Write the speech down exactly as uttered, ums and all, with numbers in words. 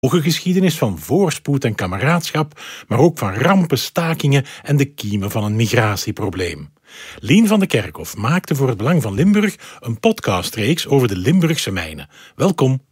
Een geschiedenis van voorspoed en kameraadschap, maar ook van rampen, stakingen en de kiemen van een migratieprobleem. Lien van de Kerkhof maakte voor het Belang van Limburg een podcastreeks over de Limburgse mijnen. Welkom.